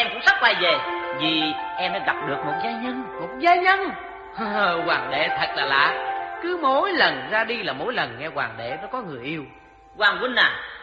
em cũng sắp quay về, vì em đã gặp được một gia nhân. Một gia nhân? Hoàng đệ thật là lạ. Cứ mỗi lần ra đi là mỗi lần nghe hoàng đệ nó có người yêu. Hoàng huynh à,